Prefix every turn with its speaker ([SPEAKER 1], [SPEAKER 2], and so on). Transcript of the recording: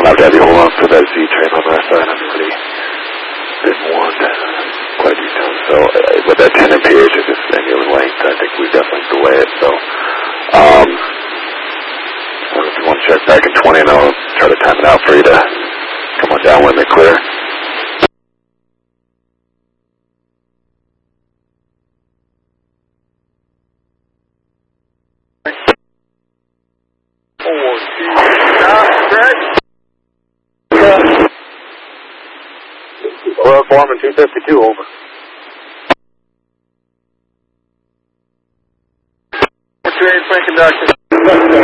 [SPEAKER 1] have to have you hold on for that Z train on our side. I've already been warned quite a few times. So with that 10 MPH, it's just angular length. I think we definitely delay it. So if you want to check back in 20, and I'll try to time it out for you to come on down when they clear.
[SPEAKER 2] Well, Foreman 252, over.
[SPEAKER 3] Train, Frank conductor.